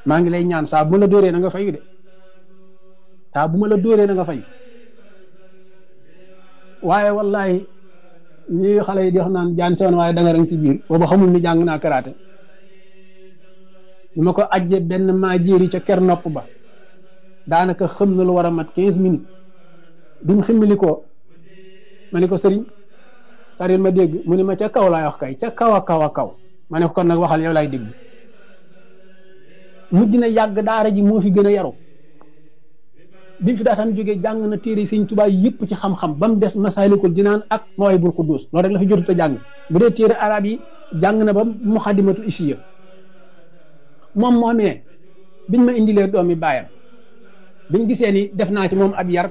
maa ngi lay ñaan saa bu ma la dóoree na nga fayu de saa bu ma la dóoree na nga fayu waaye wallahi ñi xale yi di wax naan jaan sewoon waaye danga rang ci biir booba xamul ni jàng naa karaate bi ma ko ajje benn maa jéeri ca ker nopp ba daanaka xam na lu war a mat 15 minutes duñ ximmili ko ma ne ko sëriñ taril ma dégg mu ne ma ca kaw laay wax kay ca kaw a kaw a kaw ma ne ko kon nag waxal yow laay dégg mujj na yàgg daara ji moo fi gën a yaru bi mu fi daataan jógee jàng na téere Sëriñ Tuubaa yëpp ci xam-xam ba mu des Masaalikul Jinaan ak Mawaahibul Quddus loolu rek la fi jotut a jàng bu dee téere arab yi jàng na ba Muxaddamatul Isiya moom moomee biñ ma indilee doomi baayam biñ gisee ni def naa ci moom ab yar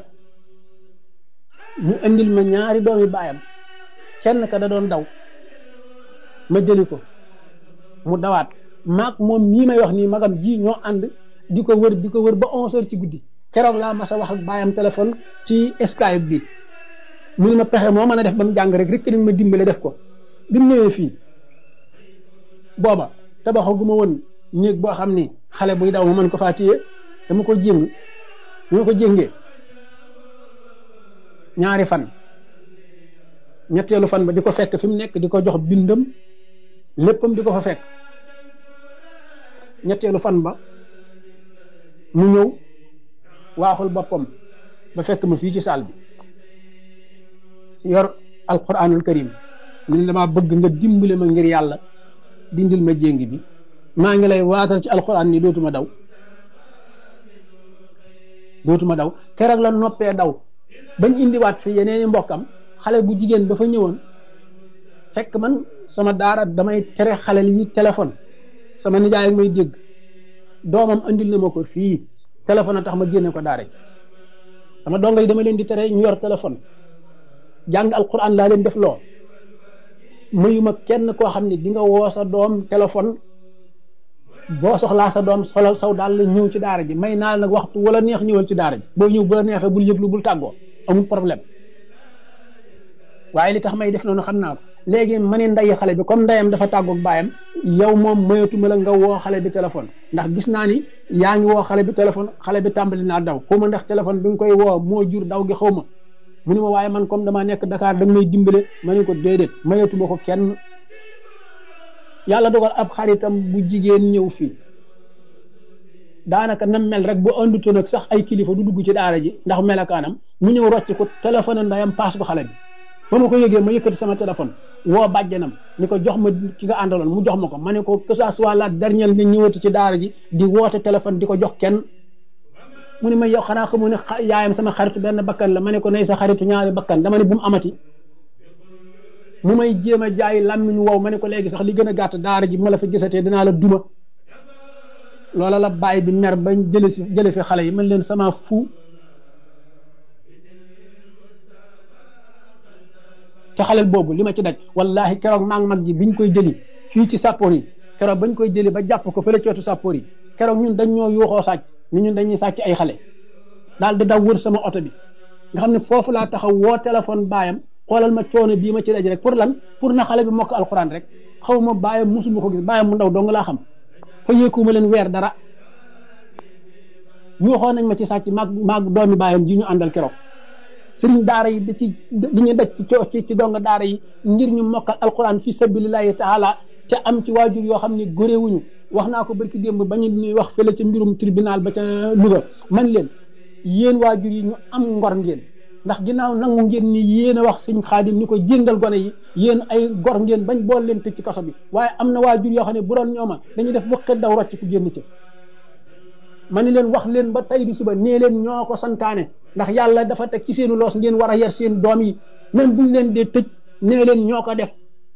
ñu indil ma ñaari doomi baayam kenn ka da doon daw ma jëli ko mu dawaat maak moom mii may wax nii magam ji ñoo ànd di ko wër ba 11h ci guddi keroog laa mas a wax ak baayam téléphone ci Skype bi mu ne ma pexe moo mën a def ba mu jàng rek nañ ma dimbale def ko bi mu ñëwee fii booba tabaxaguma woon néeg boo xam ni xale buy daw ma mën ko faa téye dama ko jéng ma ko jéngee ñaari fan ñetteelu fan ba di ko fekk fi mu nekk di ko jox bindam léppam di ko fa fekk ñetteelu fan ba mu ñëw waaxul boppam ba fekk ma fii ci saal bi yor alquranul karim mu ne damaa bëgg nga dimbale ma ngir yàlla dindil ma jéng bi maa ngi lay waatal ci alquran ni dootuma daw keroog la noppee daw bañ indiwaat fi yeneeni mbokkam xale bu jigéen ba fa ñëwoon fekk man sama daara damay tere xale yi téléphone sama nijaay ak may dégg doomam andil na ma ko fii téléphone a tax ma génne ko daara sama dongo yi dama leen di tere ñu yor téléphone jàng alquran laa leen def loo mayuma kenn koo xam ne di nga woo sa doom téléphone boo soxlaa sa doom solal saw daal la ñëw ci daara ji may naa nag waxtu wala neex ñëwal ci daara ji boo ñëw bu la neexee bul yëglu bul tàggoo amul problème waaye li tax may def noonu xam naa ko léegi ma ne nday xale bi comme ndeyam dafa tàggoog baayam yow moom mayatuma la nga woo xale bi téléphone ndax gis naa ni yaa ngi woo xale bi téléphone xale bi tàmbali naa daw xawma ndax téléphone bi nga koy woo moo jur daw gi xawma mu ne ma waaye man comme damaa nekk Dakar da nga may dimbale ma ne ko déedéet mayatuma ko kenn yàlla dogal ab xaritam bu jigéen ñëw fii daanaka nam mel rek bu andutoon ak sax ay kilifa du dugg ci daara ji ndax melakaanam mu ñëw rocc ko téléphone ndayam paas ko xale bi ba ma ko yëgee ma yëkkati sama téléphone woo bàjjanam ni ko jox ma ki nga àndaloon mu jox ma ko ma ne ko que ça soit la dernière nga ñëwati ci daara ji di woote téléphone di ko jox kenn mu ne ma yow xanaa xamu ne yaayam sama xaritu benn bakkan la ma ne ko nay sa xaritu ñaari bakkan dama ne bu mu amati mu may jéem a jaay làmmiñ wow ma ne ko léegi sax li gën a gàtt daara ji bu ma la fa gisatee dinaa la duma loola la bàyyi bi mer bañ jële fi xale yi man leen sama fu ca xalel boobu li ma ci daj wallahi keroog maa ngi mag ji biñ koy jëli fii ci sàppoor yi keroog bañ koy jëli ba jàpp ko fële cootu sàppoor yi keroog ñun dañ ñoo yuuxoo sàcc ni ñun dañuy sàcc ay xale daal di daw wër sama oto bi nga xam ne foofu laa taxaw woo téléphone baayam xoolal ma coono bii ma ci daj rek pour lan pour na xale bi mokk alxuraan rek xaw ma baayam musuma ko gis baayam mu ndaw dong laa xam fa yéekuma leen weer dara yuuxoo nañ ma ci sàcc maag doomi baayam ji ñu àndal keroog sëriñ daara yi da ci li ñu daj ci dong daara yi ngir ñu mokkal alquran fi sabilillahi taala te am ci waajur yoo xam ne góréewuñu wax naa ko barki démb ba ñu ñuy wax fële ca mbirum tribunal ba ca Louga man leen yéen waajur yi ñu am ngor ngeen ndax ginnaaw nangu ngeen ni yéen a wax sëñ Xaadim ni ko jéngal gone yi yéen ay gor ngeen bañ bool leen tëj ci kaso bi waaye am na waajur yoo xam ne bu doon ñooma dañuy def wëqet daw rocc ku génn ca ma ni leen wax leen ba tey di suba nee leen ñoo ko santaane ndax yàlla dafa teg ci seenu loos ngeen war a yar seen doom yi même buñ leen dee tëj nee leen ñoo ko def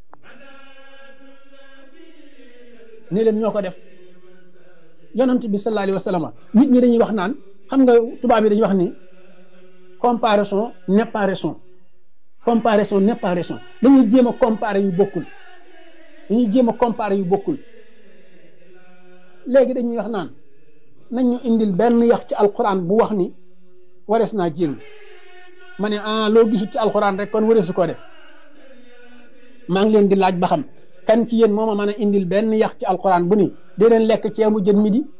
yonent bi sallallahu alayhi wa sallam nit ñi dañuy wax naan xam nga tubaab yi dañuy wax ni comparaison n'est pas raison dañuy jéem a comparer yu bokkul léegi dañuy wax naan nañ ñu indil benn yax ci alquran bu wax ni warees naa jéng ma ne loo gisut ci alquran rek kon wareesu koo def maa ngi leen di laaj ba xam kan ci yéen moo ma mën a indil benn yax ci alquran bu ni dee leen lekk ceebu jën midi